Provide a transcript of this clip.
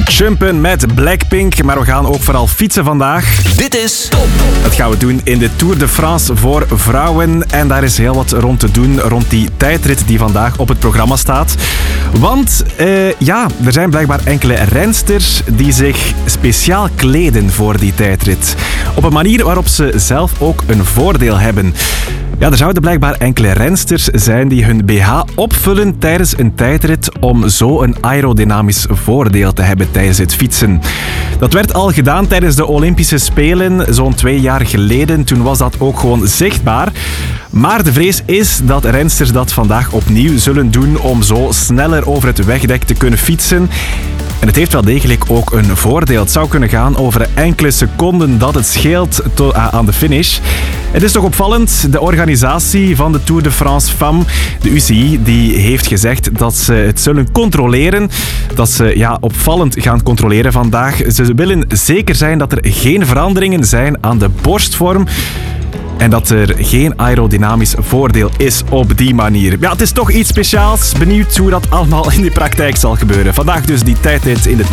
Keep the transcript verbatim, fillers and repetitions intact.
Jumpen met Blackpink, maar we gaan ook vooral fietsen vandaag. Dit is Top. Dat gaan we doen in de Tour de France voor vrouwen. En daar is heel wat rond te doen, rond die tijdrit die vandaag op het programma staat. Want uh, ja, er zijn blijkbaar enkele rensters die zich speciaal kleden voor die tijdrit. Op een manier waarop ze zelf ook een voordeel hebben. Ja, er zouden blijkbaar enkele rensters zijn die hun B H opvullen tijdens een tijdrit om zo een aerodynamisch voordeel te hebben tijdens het fietsen. Dat werd al gedaan tijdens de Olympische Spelen, zo'n twee jaar geleden. Toen was dat ook gewoon zichtbaar. Maar de vrees is dat rensters dat vandaag opnieuw zullen doen om zo sneller over het wegdek te kunnen fietsen. En het heeft wel degelijk ook een voordeel. Het zou kunnen gaan over enkele seconden dat het scheelt to- aan de finish. Het is toch opvallend, de organisatie van de Tour de France Femmes, de U C I, die heeft gezegd dat ze het zullen controleren. Dat ze ja, opvallend gaan controleren vandaag. Ze willen zeker zijn dat er geen veranderingen zijn aan de borstvorm. En dat er geen aerodynamisch voordeel is op die manier. Ja, het is toch iets speciaals. Benieuwd hoe dat allemaal in de praktijk zal gebeuren. Vandaag dus die tijdrit in de